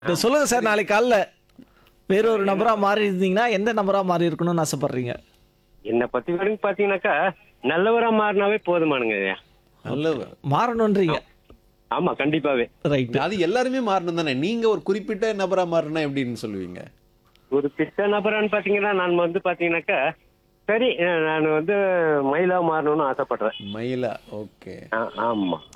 இப்ப சொல்லுங்க சார், நாளைக்கு காலைல வேற ஒரு நபரா மாறி இருந்தீங்கன்னா எந்த நபரா மாறி இருக்கணும்னு ஆசைப்படுறீங்க? என்னை பத்தி வரைக்கும் பாத்தீங்கன்னாக்கா நல்லவரா மாறினாவே போதுமானுங்க ஐயா. நல்லவர். மாறணுன்றீங்க. ஆமா, கண்டிப்பாவே. ரைட். அது எல்லாருமே மாறணும் தானே. நீங்க ஒரு குறிப்பிட்ட நபரா மாறினா எப்படின்னு சொல்லுவீங்க? ஒரு பித்த நபரான்னு பாத்தீங்கன்னா நான் வந்து பாத்தீங்கன்னாக்கா சரி, நான் வந்து மயிலா மாறணும்னு ஆசைப்படுறேன். மயிலா. ஓகே. ஆமா.